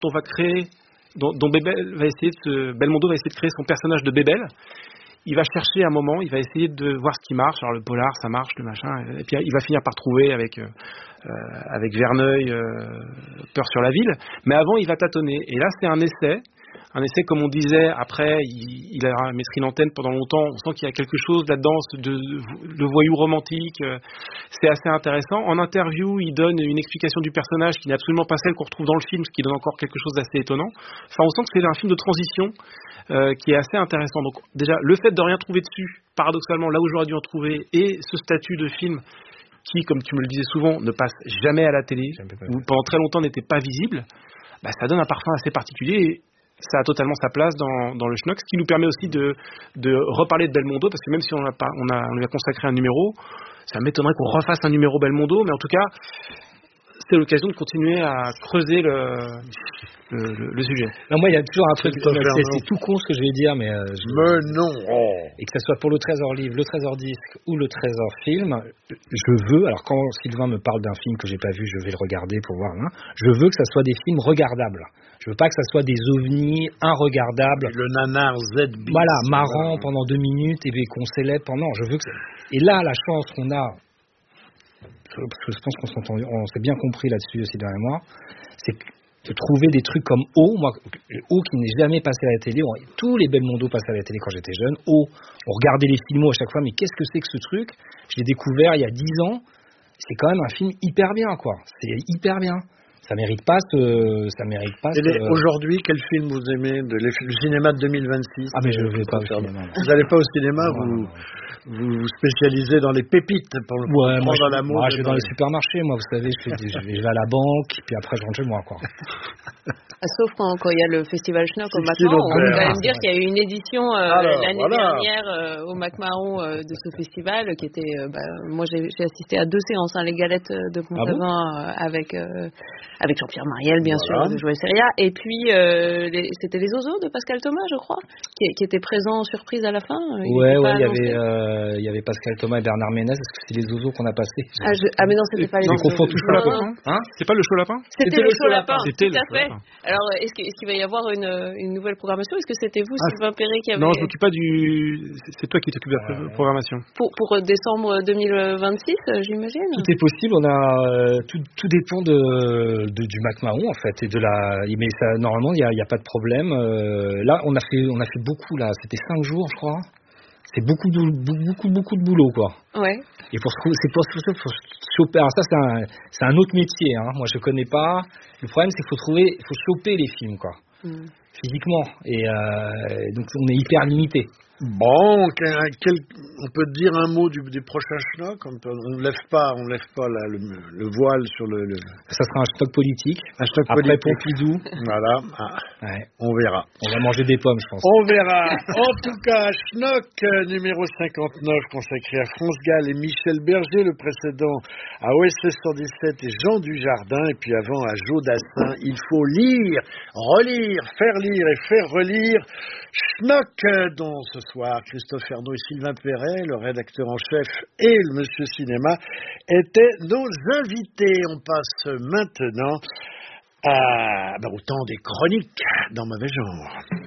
on va créer, dont Belmondo va essayer de créer son personnage de Bébel. Il va chercher un moment, il va essayer de voir ce qui marche. Alors le polar, ça marche, le machin, et puis il va finir par trouver avec Verneuil, Peur sur la ville. Mais avant, il va tâtonner. Et là, c'est un essai, comme on disait. Après, il a maîtrisé l'antenne pendant longtemps. On sent qu'il y a quelque chose là-dedans, de voyou romantique. C'est assez intéressant. En interview, il donne une explication du personnage qui n'est absolument pas celle qu'on retrouve dans le film, ce qui donne encore quelque chose d'assez étonnant. Enfin, on sent que c'est un film de transition qui est assez intéressant. Donc déjà, le fait de rien trouver dessus, paradoxalement, là où j'aurais dû en trouver, et ce statut de film qui, comme tu me le disais souvent, ne passe jamais à la télé, ou pendant très longtemps n'était pas visible, ça donne un parfum assez particulier, et ça a totalement sa place dans le schnock, ce qui nous permet aussi de reparler de Belmondo, parce que même si on lui a consacré un numéro, ça m'étonnerait qu'on refasse un numéro Belmondo, mais en tout cas, c'est l'occasion de continuer à creuser le sujet. Non, moi, il y a toujours un truc, c'est tout con ce que je vais dire, mais non. Et que ce soit pour le Trésor Livre, le Trésor Disque ou le Trésor Film, je veux, alors quand Sylvain me parle d'un film que j'ai pas vu, je vais le regarder pour voir, hein, je veux que ça soit des films regardables. Je veux pas que ça soit des ovnis inregardables. Le nanar Z-Beat. Voilà, marrant pendant 2 minutes et qu'on célèbre pendant. Je veux que et là, la chance qu'on a, parce que je pense on s'est bien compris là-dessus aussi derrière moi, c'est de trouver des trucs comme O, qui n'est jamais passé à la télé. Tous les Belmondo passaient à la télé quand j'étais jeune. O, on regardait les films à chaque fois, mais qu'est-ce que c'est que ce truc? Je l'ai découvert il y a 10 ans. C'est quand même un film hyper bien, quoi. C'est hyper bien. Ça mérite pas. Aujourd'hui, quel film vous aimez du cinéma de 2026? Ah, mais je ne vais pas au cinéma. Vous n'allez pas au cinéma, vous vous spécialisez dans les pépites pour prendre l'amour. Moi, je vais dans les supermarchés, moi, vous savez, je vais à la banque, puis après je rentre chez moi, quoi. Sauf quand il y a le festival Schnock au Mac Mahon, on peut quand même dire qu'il y a eu une édition l'année dernière au Mac Mahon de ce festival qui était. Moi, j'ai assisté à 2 séances, les galettes de Pont-Aven avec Jean-Pierre Mariel, bien sûr, de Joël Seria, et puis c'était les Ozos de Pascal Thomas, je crois, qui étaient présents en surprise à la fin. Il y avait Pascal Thomas et Bernard Ménez. Est-ce que c'est les Ozos qu'on a passés? Mais non, c'était pas les Ozos. Je confonds tout ça. C'est pas le Chaud Lapin? C'était le Chaud Lapin, tout à fait. Alors, est-ce qu'il va y avoir une nouvelle programmation? Est-ce que c'était vous, Sylvain Perret, qui avait... Non, je m'occupe pas c'est toi qui t'occupes de la programmation. Pour décembre 2026, j'imagine? Tout est possible. Tout dépend du Mac Mahon, en fait, mais ça, normalement, il y a pas de problème. Là, on a fait beaucoup, là. C'était 5 jours, je crois. C'est beaucoup de boulot, quoi. Ouais. Et pour choper. Alors ça, c'est un autre métier, hein. Moi, je connais pas. Le problème, c'est qu'il faut choper les films, quoi. Physiquement. Et donc, on est hyper limité. Bon, on peut dire un mot du prochain schnock. On ne lève pas là, le voile sur le. Ça sera un schnock politique. Après Pompidou. Voilà. On verra. On va manger des pommes, je pense. On verra. En tout cas, schnock numéro 59 consacré à France Gall et Michel Berger, le précédent à OSS 117 et Jean Dujardin, et puis avant à Jo Dassin. Il faut lire, relire, faire lire et faire relire. Schnock, dont ce soir Christophe Ernaud et Sylvain Perret, le rédacteur en chef, et le Monsieur Cinéma étaient nos invités. On passe maintenant au temps des chroniques dans Mauvais Genre.